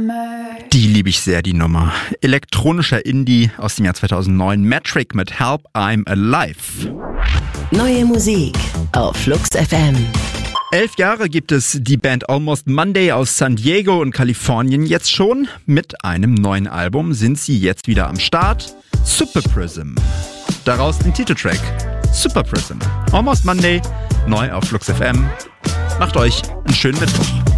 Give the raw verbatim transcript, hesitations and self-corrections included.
Die liebe ich sehr, die Nummer. Elektronischer Indie aus dem Jahr zweitausendneun. Metric mit Help, I'm Alive. Neue Musik auf Flux F M. Elf Jahre gibt es die Band Almost Monday aus San Diego und Kalifornien jetzt schon. Mit einem neuen Album sind sie jetzt wieder am Start. Super Prism. Daraus den Titeltrack. Super Prism. Almost Monday, neu auf Flux F M. Macht euch einen schönen Mittwoch.